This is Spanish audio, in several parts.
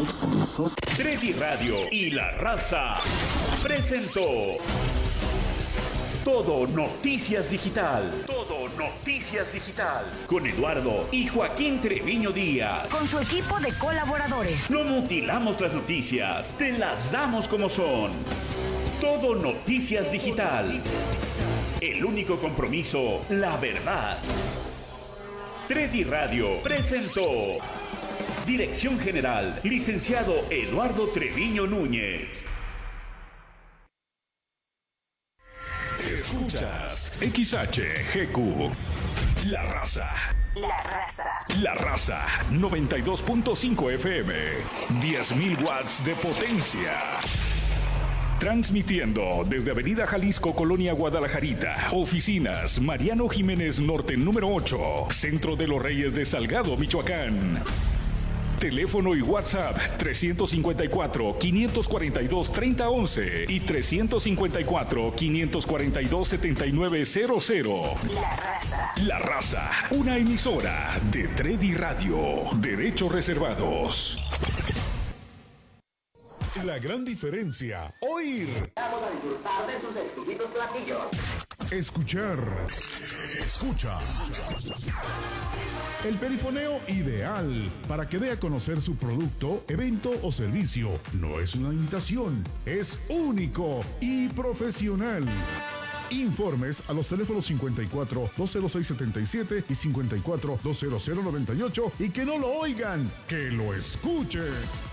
Tredi Radio y La Raza presentó Todo Noticias Digital. Todo Noticias Digital. Con Eduardo y Joaquín Treviño Díaz. Con su equipo de colaboradores. No mutilamos las noticias, te las damos como son. Todo Noticias Digital. El único compromiso, la verdad. Tredi Radio presentó. Dirección General, licenciado Eduardo Treviño Núñez. Escuchas XHGQ. La Raza. La Raza. La Raza 92.5 FM. 10.000 watts de potencia. Transmitiendo desde Avenida Jalisco, Colonia Guadalajarita. Oficinas Mariano Jiménez Norte número 8. Centro de los Reyes de Salgado, Michoacán. Teléfono y WhatsApp 354-542-3011 y 354-542-7900. La Raza. La Raza, una emisora de Tredi Radio. Derechos reservados. La gran diferencia. Oír. Vamos a disfrutar de sus exquisitos platillos. Escuchar. Escucha. El perifoneo ideal para que dé a conocer su producto, evento o servicio. No es una imitación, es único y profesional. Informes a los teléfonos 54-206-77 y 54-200-98 y que no lo oigan, que lo escuchen.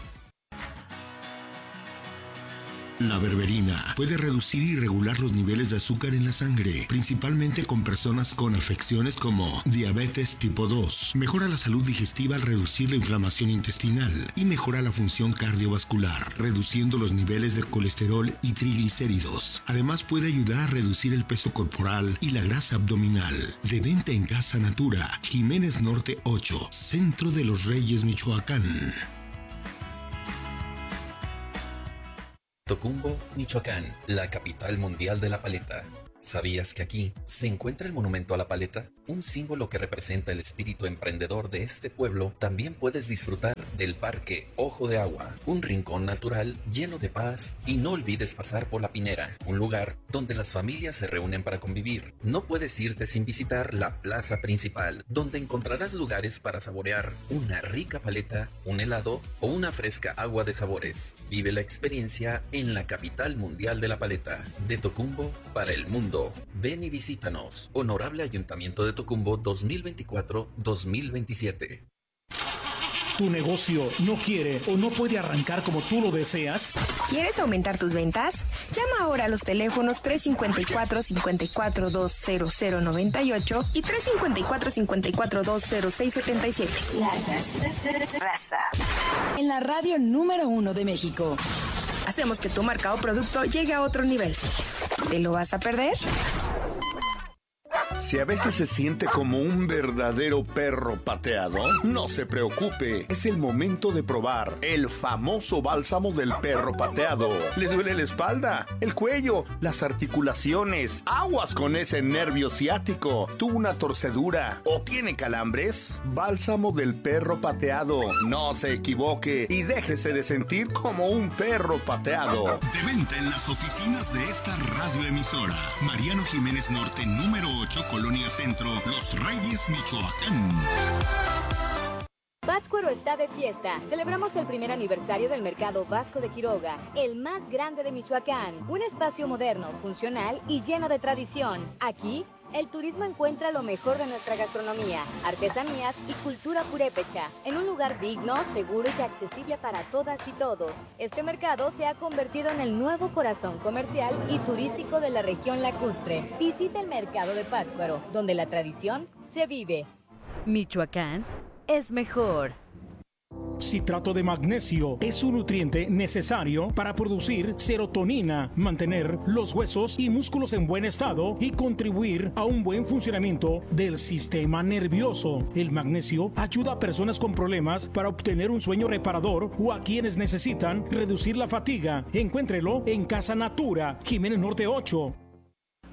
La berberina puede reducir y regular los niveles de azúcar en la sangre, principalmente con personas con afecciones como diabetes tipo 2. Mejora la salud digestiva al reducir la inflamación intestinal y mejora la función cardiovascular, reduciendo los niveles de colesterol y triglicéridos. Además puede ayudar a reducir el peso corporal y la grasa abdominal. De venta en Casa Natura, Jiménez Norte 8, Centro de los Reyes, Michoacán. Tocumbo, Michoacán, la capital mundial de la paleta. ¿Sabías que aquí se encuentra el monumento a la paleta? Un símbolo que representa el espíritu emprendedor de este pueblo. También puedes disfrutar del Parque Ojo de Agua, un rincón natural lleno de paz, y no olvides pasar por La Pinera, un lugar donde las familias se reúnen para convivir. No puedes irte sin visitar la plaza principal, donde encontrarás lugares para saborear una rica paleta, un helado o una fresca agua de sabores. Vive la experiencia en la capital mundial de la paleta, de Tocumbo para el mundo. Ven y visítanos. Honorable Ayuntamiento de Tocumbo 2024-2027. ¿Tu negocio no quiere o no puede arrancar como tú lo deseas? ¿Quieres aumentar tus ventas? Llama ahora a los teléfonos 354-542-0098 y 354-542-0677. La Raza. En la radio número 1 de México. Hacemos que tu marca o producto llegue a otro nivel. ¿Te lo vas a perder? Si a veces se siente como un verdadero perro pateado, no se preocupe. Es el momento de probar el famoso bálsamo del perro pateado. ¿Le duele la espalda, el cuello, las articulaciones? Aguas con ese nervio ciático. ¿Tuvo una torcedura o tiene calambres? Bálsamo del perro pateado. No se equivoque y déjese de sentir como un perro pateado. De venta en las oficinas de esta radioemisora. Mariano Jiménez Norte número 8, Colonia Centro, Los Reyes, Michoacán. Pátzcuaro está de fiesta. Celebramos el primer aniversario del Mercado Vasco de Quiroga, el más grande de Michoacán. Un espacio moderno, funcional y lleno de tradición. Aquí, el turismo encuentra lo mejor de nuestra gastronomía, artesanías y cultura purépecha, en un lugar digno, seguro y accesible para todas y todos. Este mercado se ha convertido en el nuevo corazón comercial y turístico de la región lacustre. Visita el mercado de Pátzcuaro, donde la tradición se vive. Michoacán es mejor. Citrato de magnesio es un nutriente necesario para producir serotonina, mantener los huesos y músculos en buen estado y contribuir a un buen funcionamiento del sistema nervioso. El magnesio ayuda a personas con problemas para obtener un sueño reparador o a quienes necesitan reducir la fatiga. Encuéntrelo en Casa Natura, Jiménez Norte 8.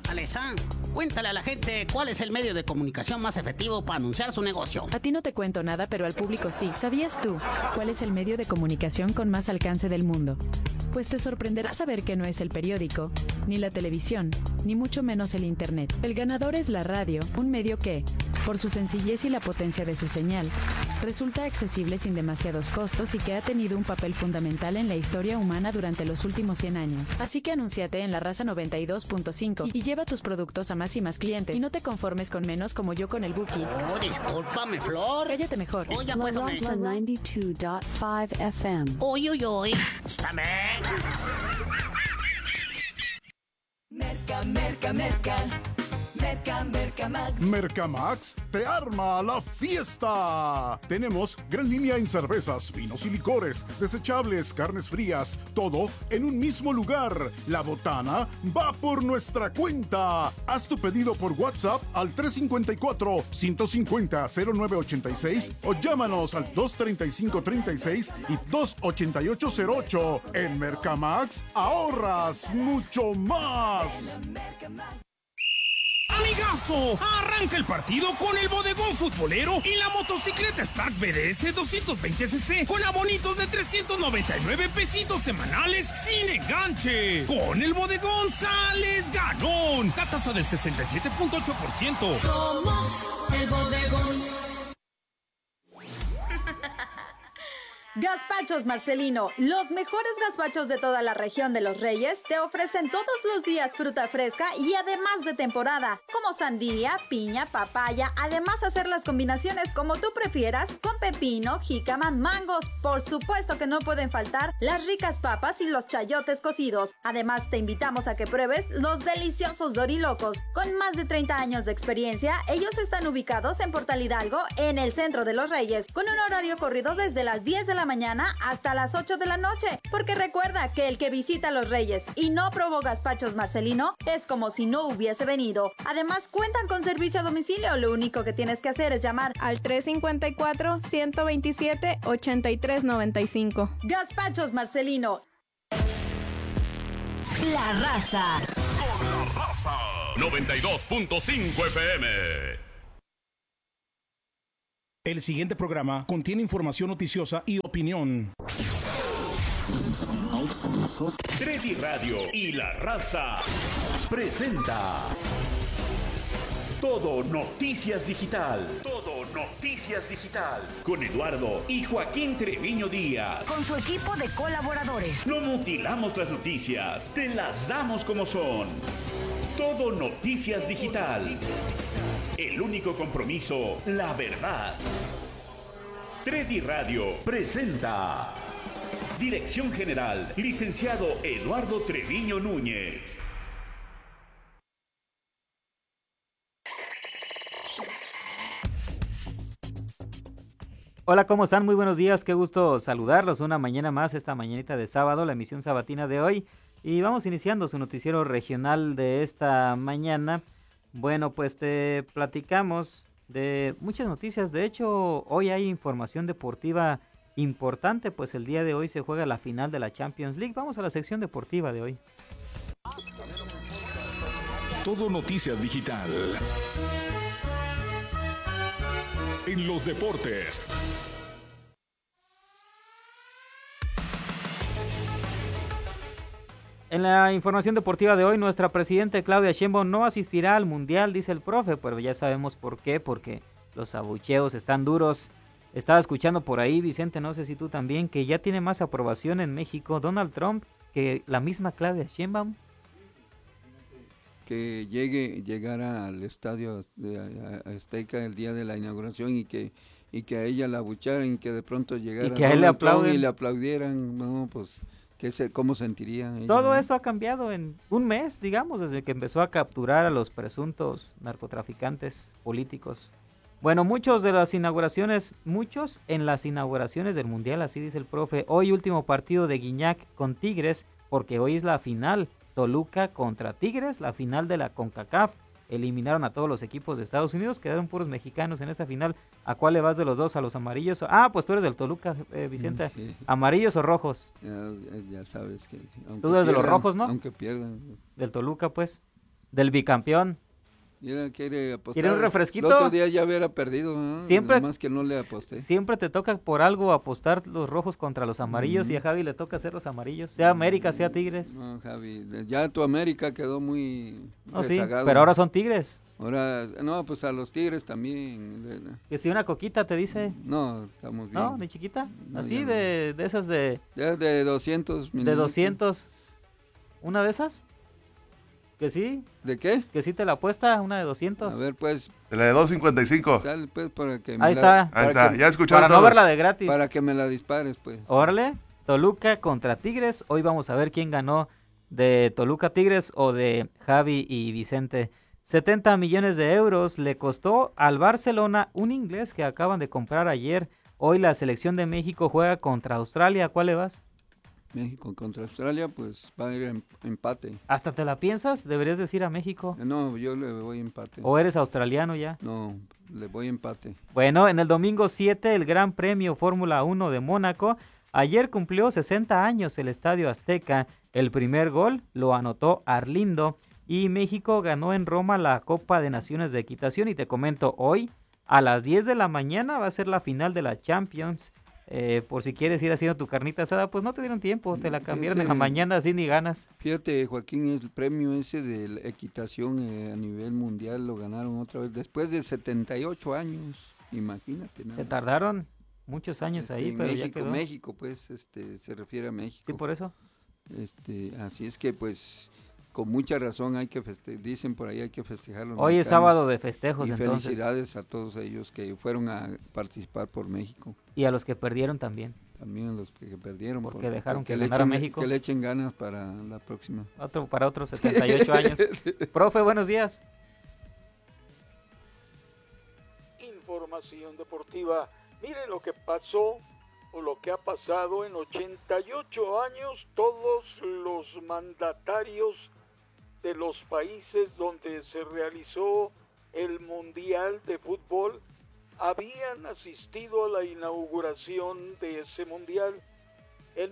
Alessa, cuéntale a la gente cuál es el medio de comunicación más efectivo para anunciar su negocio. A ti no te cuento nada, pero al público sí. ¿Sabías tú cuál es el medio de comunicación con más alcance del mundo? Pues te sorprenderá saber que no es el periódico, ni la televisión, ni mucho menos el internet. El ganador es la radio, un medio que, por su sencillez y la potencia de su señal, resulta accesible sin demasiados costos y que ha tenido un papel fundamental en la historia humana durante los últimos 100 años. Así que anúnciate en La Raza 92.5 y lleva tus productos a más y más clientes. Y no te conformes con menos como yo con el Buki. Oh, discúlpame, Flor. Cállate mejor. Oh, ya pues, La Raza 92.5 FM. Uy, uy, uy. Escúchame. Merca, merca, merca. Merca, Merca Max. Merca Max te arma la fiesta. Tenemos gran línea en cervezas, vinos y licores, desechables, carnes frías, todo en un mismo lugar. La botana va por nuestra cuenta. Haz tu pedido por WhatsApp al 354-150-0986 o llámanos al 235-36 y 28808. En Merca Max ahorras mucho más. ¡Amigazo! Arranca el partido con el bodegón futbolero y la motocicleta Stark BDS 220cc con abonitos de 399 pesitos semanales sin enganche. Con el bodegón sales ganón. La tasa del 67.8%. Somos el bodegón. Gazpachos Marcelino, los mejores gazpachos de toda la región de Los Reyes, te ofrecen todos los días fruta fresca y además de temporada, como sandía, piña, papaya, además hacer las combinaciones como tú prefieras, con pepino, jícama, mangos, por supuesto que no pueden faltar las ricas papas y los chayotes cocidos. Además te invitamos a que pruebes los deliciosos dorilocos. Con más de 30 años de experiencia, ellos están ubicados en Portal Hidalgo, en el centro de Los Reyes, con un horario corrido desde las 10 de la mañana hasta las 8 de la noche, porque recuerda que el que visita Los Reyes y no probó gazpachos Marcelino es como si no hubiese venido. Además cuentan con servicio a domicilio, lo único que tienes que hacer es llamar al 354-127-8395. Gazpachos Marcelino. La Raza. Con la Raza. 92.5 FM. El siguiente programa contiene información noticiosa y opinión. Treddy Radio y La Raza presenta Todo Noticias Digital. Todo Noticias Digital. Con Eduardo y Joaquín Treviño Díaz. Con su equipo de colaboradores. No mutilamos las noticias, te las damos como son. Todo Noticias Digital. El único compromiso, la verdad. Treddy Radio presenta. Dirección General, licenciado Eduardo Treviño Núñez. Hola, ¿cómo están? Muy buenos días, qué gusto saludarlos una mañana más, esta mañanita de sábado, la emisión sabatina de hoy. Y vamos iniciando su noticiero regional de esta mañana. Bueno, pues te platicamos de muchas noticias. De hecho, hoy hay información deportiva importante, pues el día de hoy se juega la final de la Champions League. Vamos a la sección deportiva de hoy. Todo Noticias Digital. En los deportes. En la información deportiva de hoy, nuestra presidenta Claudia Sheinbaum no asistirá al Mundial, dice el profe, pero ya sabemos por qué, porque los abucheos están duros. Estaba escuchando por ahí, Vicente, no sé si tú también, que ya tiene más aprobación en México Donald Trump que la misma Claudia Sheinbaum. Que llegara al estadio de Azteca el día de la inauguración y que a ella la abucharan y que de pronto llegara y que a él le aplauden y le aplaudieran, no, pues ¿cómo sentiría ella? Todo eso ha cambiado en un mes, digamos, desde que empezó a capturar a los presuntos narcotraficantes políticos. Bueno, muchos en las inauguraciones del Mundial, así dice el profe. Hoy último partido de Guiñac con Tigres, porque hoy es la final. Toluca contra Tigres, la final de la CONCACAF. Eliminaron a todos los equipos de Estados Unidos, quedaron puros mexicanos en esta final. ¿A cuál le vas de los dos? ¿A los amarillos? Ah, pues tú eres del Toluca, Vicente. Sí. ¿Amarillos o rojos? Ya sabes que... Tú eres de los rojos, ¿no? Aunque pierdan. Del Toluca, pues. del bicampeón. Mira, quiere apostar. ¿Quiere un refresquito? El otro día ya hubiera perdido, ¿no? Siempre, más que no le aposté. Siempre te toca por algo apostar los rojos contra los amarillos, y a Javi le toca hacer los amarillos, sea América, sea Tigres. No, Javi, ya tu América quedó muy rezagado. Sí, pero ahora son Tigres. Ahora, no, pues a los Tigres también. Que si una coquita te dice. No, estamos bien. ¿No? ¿Ni chiquita? No, así de esas de... Ya de 200 mililitros. De 200. ¿Una de esas? ¿Que sí? ¿De qué? ¿Que sí te la apuesta? ¿Una de 200? A ver, pues. De la de 2.55. Sale, pues, para que ahí está. Ahí está, ya escucharon para todos. No verla de gratis. Para que me la dispares, pues. Órale, Toluca contra Tigres. Hoy vamos a ver quién ganó de Toluca Tigres o de Javi y Vicente. 70 millones de euros le costó al Barcelona un inglés que acaban de comprar ayer. Hoy la selección de México juega contra Australia. ¿Cuál le vas? México contra Australia, pues va a ir en empate. ¿Hasta te la piensas? Deberías decir a México. No, yo le voy empate. ¿O eres australiano ya? No, le voy empate. Bueno, en el domingo 7, el Gran Premio Fórmula 1 de Mónaco. Ayer cumplió 60 años el Estadio Azteca. El primer gol lo anotó Arlindo. Y México ganó en Roma la Copa de Naciones de Equitación. Y te comento, hoy a las 10 de la mañana va a ser la final de la Champions. Por si quieres ir haciendo tu carnita asada, pues no te dieron tiempo, te la cambiaron en la mañana, así ni ganas. Fíjate, Joaquín, el premio ese de la equitación a nivel mundial lo ganaron otra vez después de 78 años, imagínate. Se tardaron muchos años ahí, pero México, ya quedó. México, pues, se refiere a México. Sí, por eso. Así es que, pues, con mucha razón hay que dicen por ahí hay que festejarlo. Hoy es sábado de festejos, y entonces. Felicidades a todos ellos que fueron a participar por México. Y a los que perdieron también. También a los que perdieron. Porque dejaron que ganara México. Que le echen ganas para la próxima. Para otros 78 años. Profe, buenos días. Información deportiva. Mire lo que pasó o lo que ha pasado en 88 años. Todos los mandatarios de los países donde se realizó el Mundial de Fútbol habían asistido a la inauguración de ese Mundial. En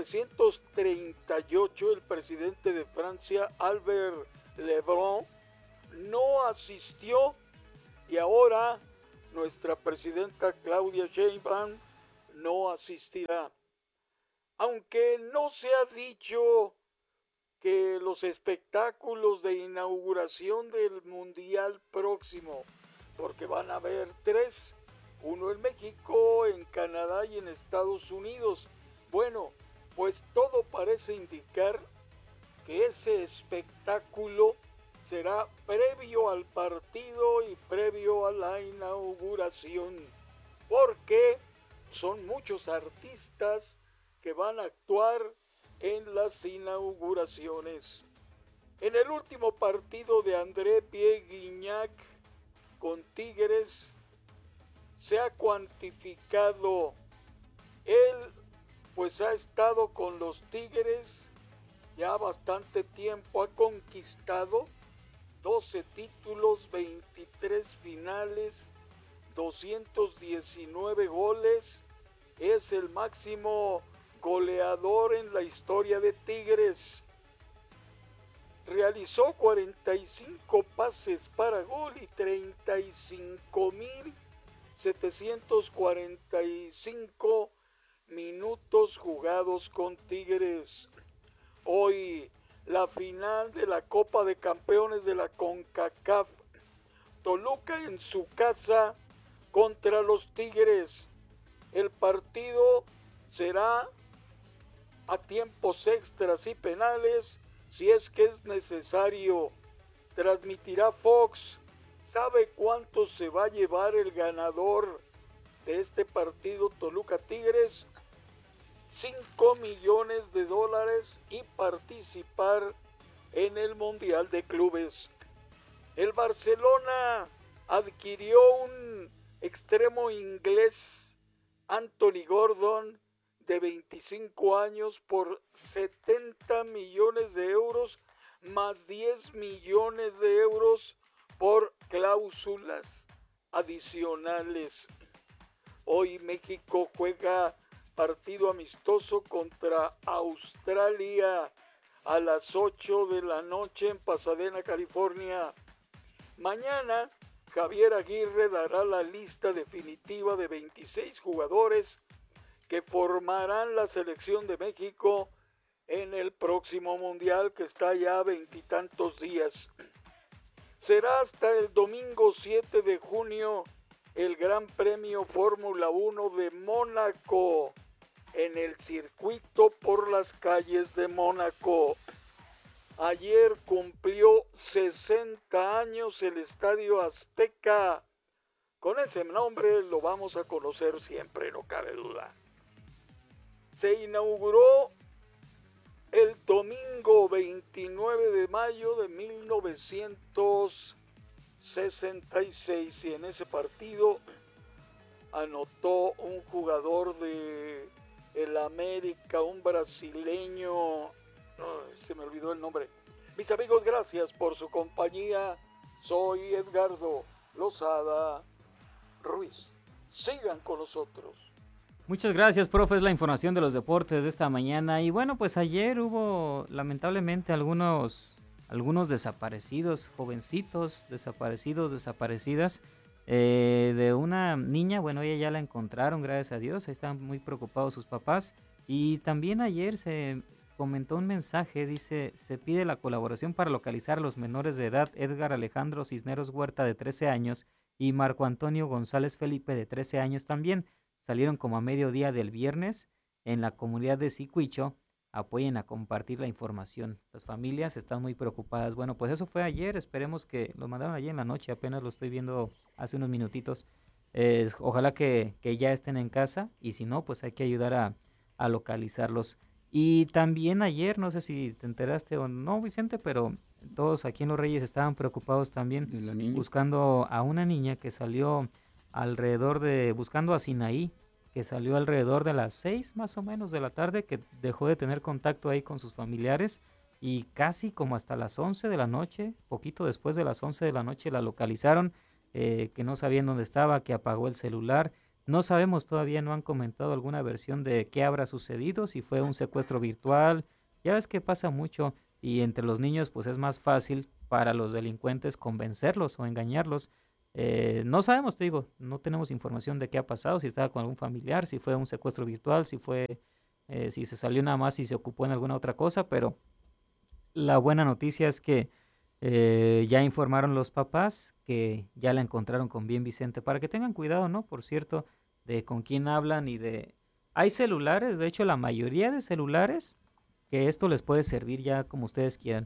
1938 el presidente de Francia, Albert Lebrun, no asistió, y ahora nuestra presidenta Claudia Sheinbaum no asistirá. Aunque no se ha dicho que los espectáculos de inauguración del Mundial próximo, porque van a haber 3, uno en México, en Canadá y en Estados Unidos. Bueno, pues todo parece indicar que ese espectáculo será previo al partido y previo a la inauguración, porque son muchos artistas que van a actuar en las inauguraciones. En el último partido de André Pierre Gignac con Tigres se ha cuantificado. Él pues ha estado con los Tigres ya bastante tiempo, ha conquistado 12 títulos, 23 finales, 219 goles, es el máximo goleador en la historia de Tigres. Realizó 45 pases para gol y 35.745 minutos jugados con Tigres. Hoy la final de la Copa de Campeones de la CONCACAF. Toluca en su casa contra los Tigres. El partido será a tiempos extras y penales, si es que es necesario. Transmitirá Fox. ¿Sabe cuánto se va a llevar el ganador de este partido Toluca Tigres? $5 millones y participar en el Mundial de Clubes. El Barcelona adquirió un extremo inglés, Anthony Gordon, de 25 años por 70 millones de euros más 10 millones de euros por cláusulas adicionales. Hoy México juega partido amistoso contra Australia. a las 8 de la noche en Pasadena, California. Mañana, Javier Aguirre dará la lista definitiva de 26 jugadores que formarán la selección de México en el próximo Mundial, que está ya a 20 y tantos días. Será hasta el domingo 7 de junio el Gran Premio Fórmula 1 de Mónaco, en el circuito por las calles de Mónaco. Ayer cumplió 60 años el Estadio Azteca. Con ese nombre lo vamos a conocer siempre, no cabe duda. Se inauguró el domingo 29 de mayo de 1966 y en ese partido anotó un jugador de el América, un brasileño, se me olvidó el nombre. Mis amigos, gracias por su compañía. Soy Edgardo Lozada Ruiz. Sigan con nosotros. Muchas gracias, profe. Es la información de los deportes de esta mañana. Y bueno, pues ayer hubo lamentablemente algunos desaparecidos, jovencitos desaparecidas, de una niña. Bueno, ella ya la encontraron, gracias a Dios. Ahí están muy preocupados sus papás. Y también ayer se comentó un mensaje, dice: se pide la colaboración para localizar a los menores de edad Edgar Alejandro Cisneros Huerta, de 13 años, y Marco Antonio González Felipe, de 13 años también. Salieron como a mediodía del viernes en la comunidad de Zicuicho. Apoyen a compartir la información. Las familias están muy preocupadas. Bueno, pues eso fue ayer. Esperemos que lo mandaron ayer en la noche. Apenas lo estoy viendo hace unos minutitos. Ojalá que ya estén en casa. Y si no, pues hay que ayudar a localizarlos. Y también ayer, no sé si te enteraste o no, Vicente, pero todos aquí en Los Reyes estaban preocupados también, buscando a una niña que salió buscando a Sinaí, que salió alrededor de las 6 más o menos de la tarde, que dejó de tener contacto ahí con sus familiares, y casi como hasta las 11 de la noche, poquito después de las 11 de la noche la localizaron, que no sabían dónde estaba, que apagó el celular. No sabemos todavía, no han comentado alguna versión de qué habrá sucedido, si fue un secuestro virtual. Ya ves que pasa mucho, y entre los niños pues es más fácil para los delincuentes convencerlos o engañarlos. No sabemos, te digo, no tenemos información de qué ha pasado, si estaba con algún familiar, si fue un secuestro virtual, si se salió nada más y se ocupó en alguna otra cosa, pero la buena noticia es que ya informaron los papás que ya la encontraron con bien, Vicente, para que tengan cuidado, ¿no? Por cierto, de con quién hablan hay celulares, de hecho la mayoría de celulares, que esto les puede servir ya como ustedes quieran,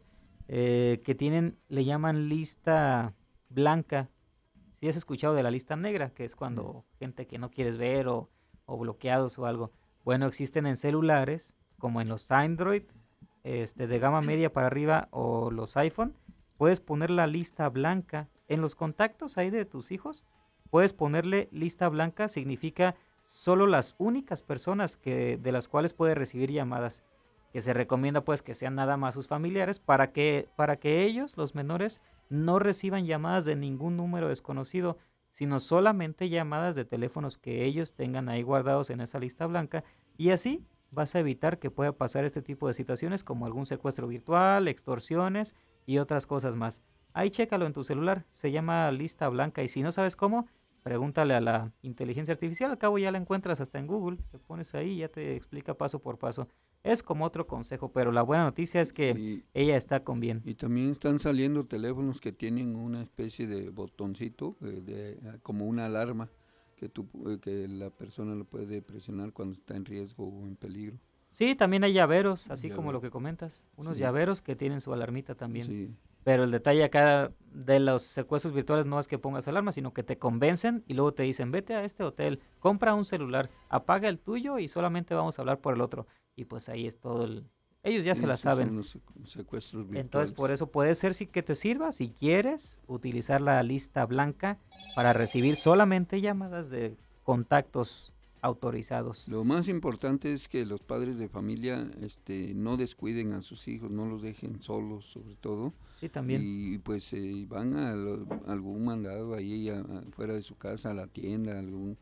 le llaman lista blanca. Si has escuchado de la lista negra, que es cuando gente que no quieres ver o bloqueados o algo. Bueno, existen en celulares, como en los Android, de gama media para arriba, o los iPhone. Puedes poner la lista blanca en los contactos ahí de tus hijos. Puedes ponerle lista blanca, significa solo las únicas personas de las cuales puedes recibir llamadas. Que se recomienda pues que sean nada más sus familiares para que ellos, los menores, no reciban llamadas de ningún número desconocido, sino solamente llamadas de teléfonos que ellos tengan ahí guardados en esa lista blanca, y así vas a evitar que pueda pasar este tipo de situaciones como algún secuestro virtual, extorsiones y otras cosas más. Ahí chécalo en tu celular, se llama lista blanca, y si no sabes cómo, pregúntale a la inteligencia artificial, al cabo ya la encuentras hasta en Google, te pones ahí y ya te explica paso por paso. Es como otro consejo, pero la buena noticia es que ella está con bien. Y también están saliendo teléfonos que tienen una especie de botoncito, como una alarma, que la persona lo puede presionar cuando está en riesgo o en peligro. Sí, también hay llaveros, así como lo que comentas, unos llaveros que tienen su alarmita también. Sí. Pero el detalle acá de los secuestros virtuales no es que pongas alarma, sino que te convencen y luego te dicen: vete a este hotel, compra un celular, apaga el tuyo y solamente vamos a hablar por el otro. Y pues ahí es todo ellos ya se la saben. Son los secuestros virtuales. Entonces por eso puede ser que te sirva, si quieres, utilizar la lista blanca para recibir solamente llamadas de contactos autorizados. Lo más importante es que los padres de familia no descuiden a sus hijos, no los dejen solos, sobre todo. Sí, también. Y pues van a algún mandado ahí fuera de su casa, a la tienda,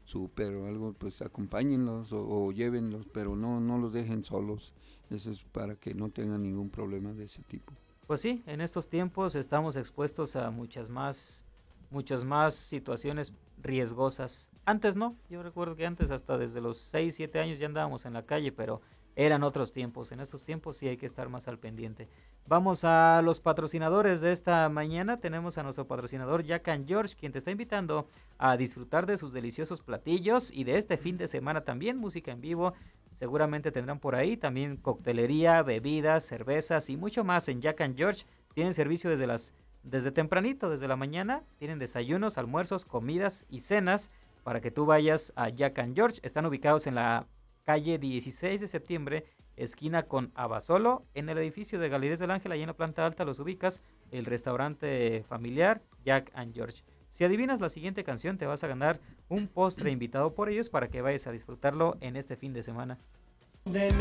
súper o algo, pues acompáñenlos o llévenlos, pero no los dejen solos. Eso es para que no tengan ningún problema de ese tipo. Pues sí, en estos tiempos estamos expuestos a muchas más situaciones riesgosas. Antes no, yo recuerdo que antes hasta desde los 6, 7 años ya andábamos en la calle, pero eran otros tiempos. En estos tiempos sí hay que estar más al pendiente. Vamos a los patrocinadores de esta mañana. Tenemos a nuestro patrocinador Jack and George, quien te está invitando a disfrutar de sus deliciosos platillos y de este fin de semana también música en vivo. Seguramente tendrán por ahí también coctelería, bebidas, cervezas y mucho más en Jack and George. Tienen servicio desde tempranito, desde la mañana. Tienen desayunos, almuerzos, comidas y cenas para que tú vayas a Jack and George. Están ubicados en la calle 16 de septiembre, esquina con Abasolo, en el edificio de Galerías del Ángel, allí en la planta alta los ubicas, el restaurante familiar Jack and George. Si adivinas la siguiente canción, te vas a ganar un postre invitado por ellos para que vayas a disfrutarlo en este fin de semana.